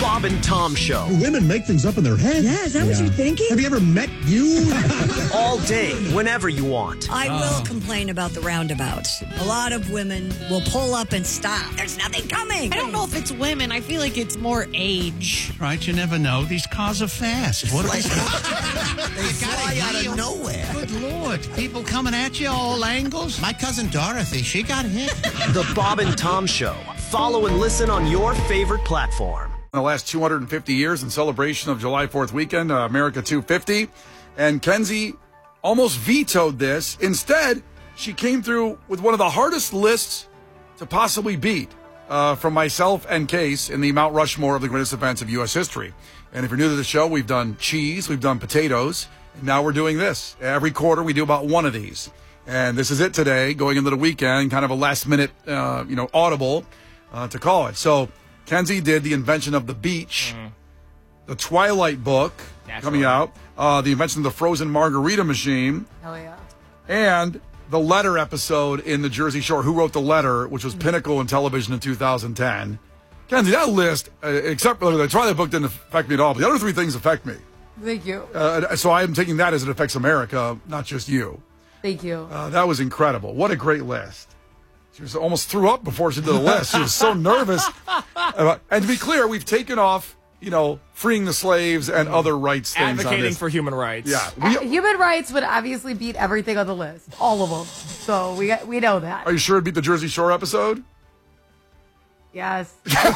Bob and Tom Show. Women make things up in their head. Yeah, is that what you're thinking? Have you ever met you? All day, whenever you want. I will complain about the roundabouts. A lot of women will pull up and stop. There's nothing coming. I don't know if it's women. I feel like it's more age. Right, you never know. These cars are fast. What They fly out of nowhere. Good Lord. People coming at you all angles. My cousin Dorothy, she got hit. The Bob and Tom Show. Follow and listen on your favorite platform. In the last 250 years in celebration of July 4th weekend, America 250. And Kenzie almost vetoed this. Instead, she came through with one of the hardest lists to possibly beat from myself and Case in the Mount Rushmore of the greatest events of U.S. history. And if you're new to the show, we've done cheese, we've done potatoes, and now we're doing this. Every quarter, we do about one of these. And this is it today, going into the weekend, kind of a last-minute, audible to call it. So Kenzie did The Invention of the Beach, the Twilight book coming out, the invention of the frozen margarita machine. Hell yeah. And the letter episode in the Jersey Shore, Who Wrote the Letter, which was pinnacle in television in 2010. Kenzie, that list, except for the Twilight book, didn't affect me at all, but the other three things affect me. Thank you. So I am taking that as it affects America, not just you. Thank you. That was incredible. What a great list. She was almost threw up before she did the list. She was so nervous. And to be clear, we've taken off, freeing the slaves and other rights things. Advocating for human rights. Yeah. Human rights would obviously beat everything on the list. All of them. So we know that. Are you sure it beat the Jersey Shore episode? Yes.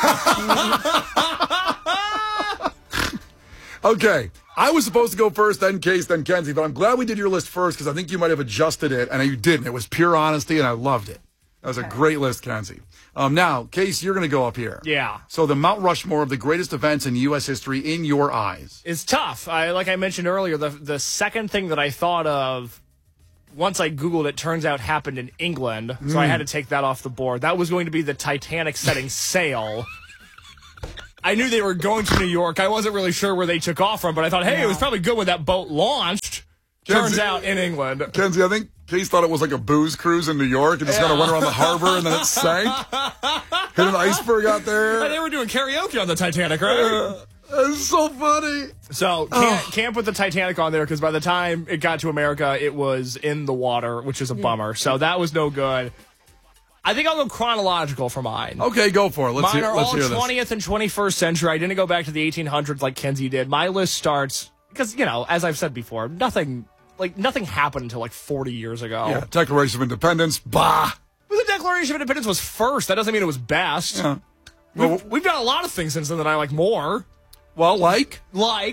Okay. I was supposed to go first, then Case, then Kenzie, but I'm glad we did your list first because I think you might have adjusted it, and you didn't. It was pure honesty, and I loved it. That was a great list, Kenzie. Now, Case, you're going to go up here. Yeah. So the Mount Rushmore of the greatest events in U.S. history in your eyes. It's tough. Like I mentioned earlier, the second thing that I thought of once I Googled it, turns out happened in England, so I had to take that off the board. That was going to be the Titanic setting sail. I knew they were going to New York. I wasn't really sure where they took off from, but I thought, hey, it was probably good when that boat launched. Turns out in England. Kenzie, I think Case thought it was like a booze cruise in New York and just kind of went around the harbor and then it sank. Hit an iceberg out there. They were doing karaoke on the Titanic, right? It's so funny. So can't put the Titanic on there because by the time it got to America, it was in the water, which is a bummer. So that was no good. I think I'll go chronological for mine. Okay, go for it. Let's mine hear, are let's all hear 20th and 21st century. I didn't go back to the 1800s like Kenzie did. My list starts because, as I've said before, nothing happened until like 40 years ago. Yeah, Declaration of Independence, bah. But the Declaration of Independence was first. That doesn't mean it was best. Yeah. We've done a lot of things since then that I like more. Well, like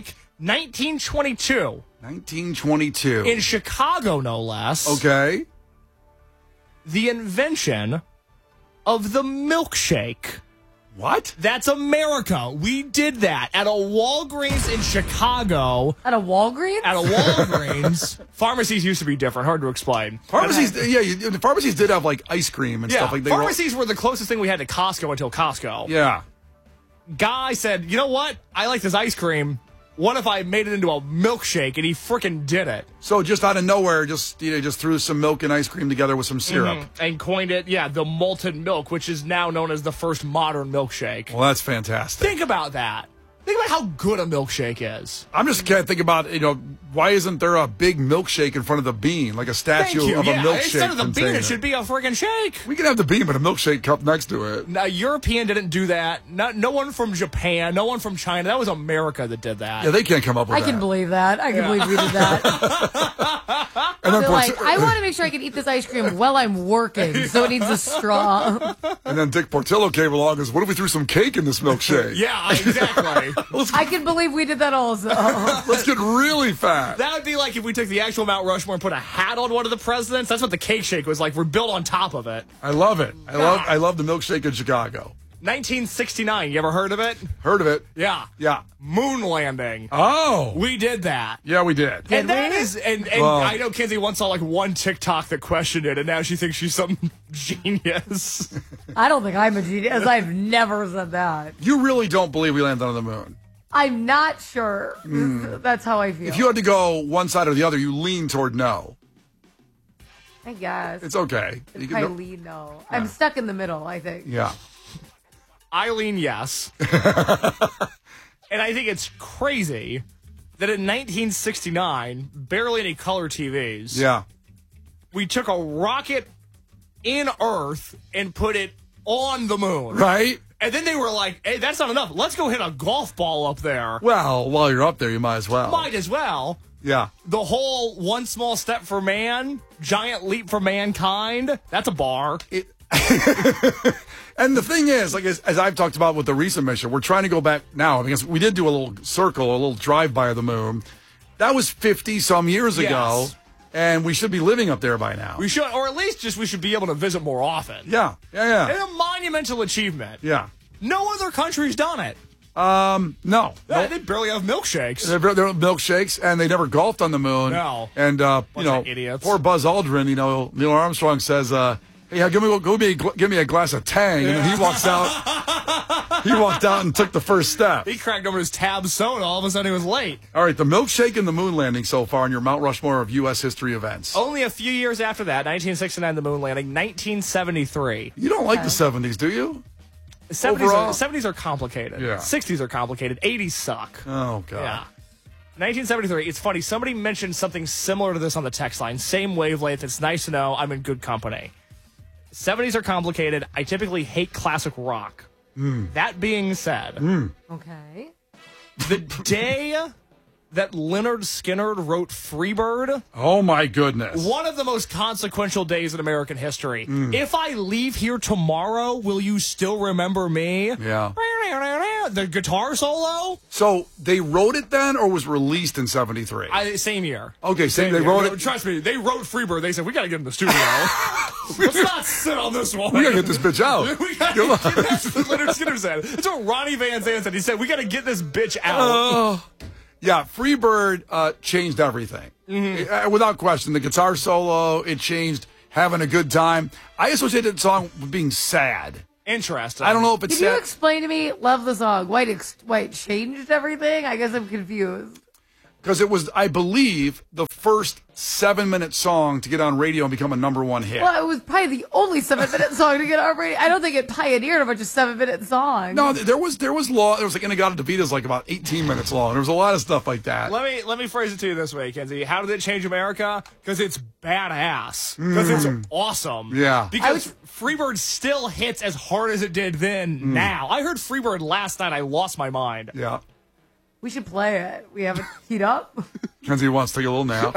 1922. 1922. In Chicago, no less. Okay. The invention of the milkshake. What? That's America. We did that at a Walgreens in Chicago. At a Walgreens? At a Walgreens. Pharmacies used to be different. Hard to explain. Pharmacies, the pharmacies did have like ice cream and stuff like that. Pharmacies were the closest thing we had to Costco until Costco. Yeah. Guy said, you know what? I like this ice cream. What if I made it into a milkshake? And he freaking did it. So just out of nowhere, just threw some milk and ice cream together with some syrup. And coined it, the malted milk, which is now known as the first modern milkshake. Well, that's fantastic. Think about that. Think about how good a milkshake is. I'm just can't think about, why isn't there a big milkshake in front of the bean, like a statue of a milkshake Instead of the bean, container? it should be a freaking shake. We can have the bean, but a milkshake cup next to it. Now, European didn't do that. No one from Japan, no one from China. That was America that did that. Yeah, they can't come up with that. I can believe that. I can believe we did that. And then They're like, I want to make sure I can eat this ice cream while I'm working, so it needs a straw. And then Dick Portillo came along and goes, what if we threw some cake in this milkshake? Yeah, exactly. I can believe we did that also. Let's get really fat. That would be like if we took the actual Mount Rushmore and put a hat on one of the presidents. That's what the cake shake was like. We're built on top of it. I love it. I love the milkshake in Chicago. 1969. You ever heard of it? Heard of it. Yeah. Yeah. Moon landing. Oh. We did that. Yeah, we did. And that is, and I know Kenzie once saw like one TikTok that questioned it, and now she thinks she's some genius. I don't think I'm a genius. I've never said that. You really don't believe we landed on the moon? I'm not sure. That's how I feel. If you had to go one side or the other, you lean toward no. I guess. It's okay. It's probably lean no. I'm stuck in the middle, I think. Yeah. Eileen, yes. And I think it's crazy that in 1969, barely any color TVs, Yeah. we took a rocket in Earth and put it on the moon. Right? And then they were like, hey, that's not enough. Let's go hit a golf ball up there. Well, while you're up there, you might as well. Might as well. Yeah. The whole one small step for man, giant leap for mankind, that's a bar. And the thing is, like as I've talked about with the recent mission, we're trying to go back now because we did do a little circle, a little drive-by of the moon. That was 50-some years ago, Yes. and we should be living up there by now. We should, or at least just we should be able to visit more often. Yeah. It's a monumental achievement. Yeah. No other country's done it. No. They barely have milkshakes. They're milkshakes, and they never golfed on the moon. No. And, Bunch of idiots. poor Buzz Aldrin, Neil Armstrong says, hey, give me a glass of Tang. And then he walks out. He walked out and took the first step. He cracked over his tab soda. All of a sudden, he was late. All right, the milkshake and the moon landing so far in your Mount Rushmore of U.S. history events. Only a few years after that, 1969, the moon landing, 1973. You don't like the 70s, do you? 70s are complicated. Yeah. 60s are complicated. 80s suck. Oh, God. Yeah. 1973. It's funny. Somebody mentioned something similar to this on the text line. Same wavelength. It's nice to know I'm in good company. 70s are complicated. I typically hate classic rock. That being said, Okay. the day that Leonard Skinner wrote Freebird, Oh, my goodness. one of the most consequential days in American history. If I leave here tomorrow, will you still remember me? Yeah. The guitar solo? So they wrote it then or was released in 73? Same year. Okay, same they year. wrote No, it. Trust me, they wrote Freebird. They said, we got to get in the studio. Let's not sit on this one. We got to get this bitch out. We gotta that's what Leonard Skinner said. That's what Ronnie Van Zant said. He said, we got to get this bitch out. Yeah, Freebird changed everything. Without question. The guitar solo, it changed having a good time. I associated the song with being sad. Interesting. I don't know if it's Can you sad. explain to me, love the song, why it changed everything? I guess I'm confused. Because it was, I believe, the first 7-minute song to get on radio and become a #1 hit. Well, it was probably the only 7-minute song to get on radio. I don't think it pioneered a bunch of 7-minute songs. No, there was law. There was like Inagata-DeVita's like about 18 minutes long. There was a lot of stuff like that. Let me phrase it to you this way, Kenzie. How did it change America? Because it's badass. Because it's awesome. Yeah. Because Freebird still hits as hard as it did then now. I heard Freebird last night. I lost my mind. Yeah. We should play it. We have it teed up. Kenzie wants to take a little nap.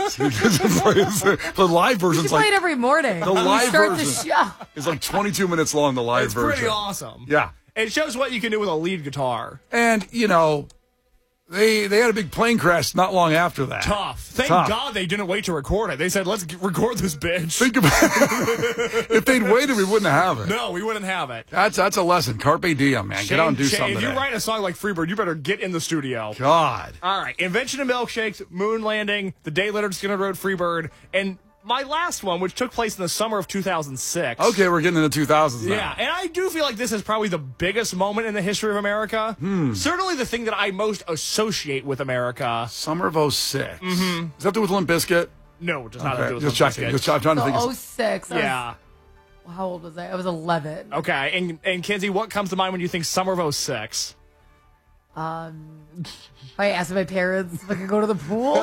The live We version's should play like it every morning. the when we live start version the show. is like 22 minutes long. The live It's version. pretty awesome. Yeah. It shows what you can do with a lead guitar. And they had a big plane crash not long after that. Tough. Thank Tough. God they didn't wait to record it. They said, let's record this bitch. Think about if they'd waited, we wouldn't have it. No, we wouldn't have it. That's a lesson. Carpe diem, man. Get out and do something. If you today. write a song like Freebird, you better get in the studio. God. All right. Invention of milkshakes, moon landing, the day Leonard Skinner wrote Freebird, and my last one, which took place in the summer of 2006. Okay, we're getting into 2000s now. Yeah, and I do feel like this is probably the biggest moment in the history of America. Certainly the thing that I most associate with America. Summer of 06. Does that do with Limp Bizkit? No, it does not have to do with Just Limp checking. Bizkit. I'm trying to think. So 06. Yeah. How old was I? I was 11. Okay, and Kenzie, what comes to mind when you think summer of 06? I asked my parents if I could go to the pool.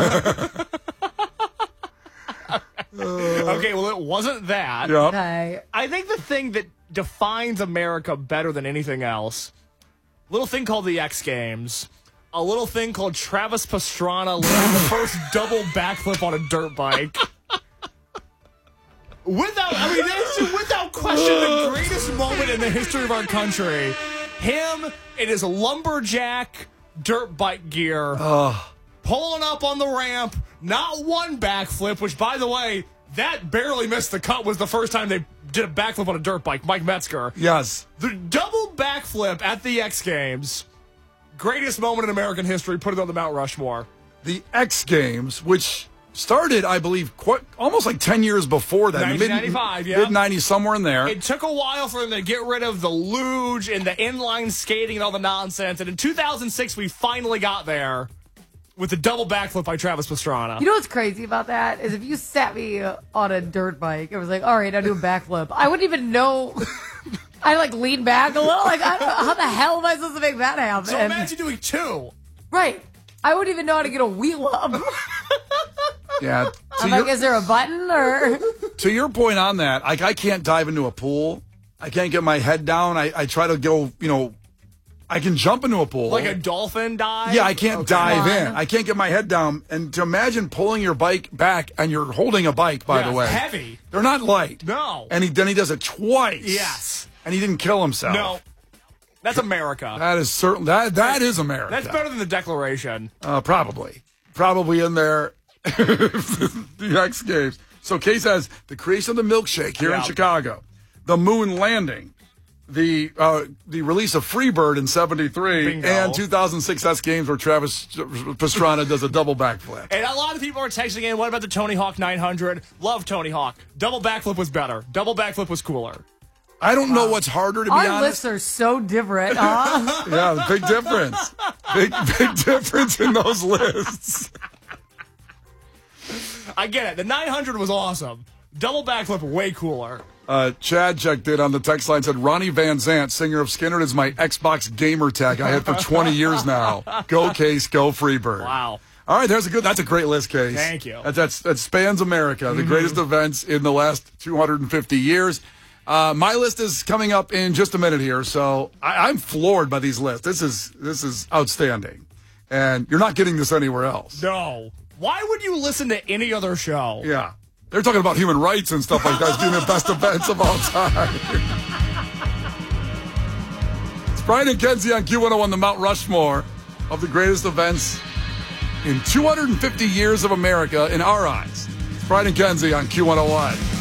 Okay, well, it wasn't that. Yeah. Okay. I think the thing that defines America better than anything else, a little thing called the X Games, a little thing called Travis Pastrana landing the first double backflip on a dirt bike. Without question, the greatest moment in the history of our country. Him in his lumberjack dirt bike gear, pulling up on the ramp, not one backflip, which, by the way, that barely missed the cut, was the first time they did a backflip on a dirt bike, Mike Metzger. Yes. The double backflip at the X Games, greatest moment in American history, put it on the Mount Rushmore. The X Games, which started, I believe, almost like 10 years before that. 1995, yeah. Mid-90s, somewhere in there. It took a while for them to get rid of the luge and the inline skating and all the nonsense, and in 2006, we finally got there with the double backflip by Travis Pastrana. You know what's crazy about that is if you sat me on a dirt bike, it was like, all right, I'll do a backflip. I wouldn't even know. I like lean back a little. Like, I don't know. How the hell am I supposed to make that happen? So imagine doing 2. Right. I wouldn't even know how to get a wheel up. Yeah. I'm like, is there a button or? To your point on that, I can't dive into a pool. I can't get my head down. I try to go, I can jump into a pool. Like a dolphin dive? Yeah, I can't dive in. I can't get my head down. And to imagine pulling your bike back, and you're holding a bike, by the way. Heavy. They're not light. No. And then he does it twice. Yes. And he didn't kill himself. No. That's America. That is certain. That is America. That's better than the Declaration. Probably in there. The X Games. So Kay says the creation of the milkshake here in Chicago, the moon landing, the release of Freebird in '73, Bingo. and 2006 X Games where Travis Pastrana does a double backflip. And a lot of people are texting in, what about the Tony Hawk 900? Love Tony Hawk. Double backflip was better. Double backflip was cooler. I don't know what's harder, to be Our honest. lists are so different, huh? Yeah, big difference. Big difference in those lists. I get it. The 900 was awesome. Double backflip, way cooler. Chad checked in on the text line, said, Ronnie Van Zant, singer of Skinner, is my Xbox gamer tag I had for 20 years now. Go Case, go Freebird. Wow. All right, that's a great list, Case. Thank you. That spans America, the greatest events in the last 250 years. My list is coming up in just a minute here, so I'm floored by these lists. This is outstanding, and you're not getting this anywhere else. No. Why would you listen to any other show? Yeah, they're talking about human rights and stuff like that, doing the best events of all time. It's Brian and Kenzie on Q101, the Mount Rushmore of the greatest events in 250 years of America in our eyes. It's Brian and Kenzie on Q101.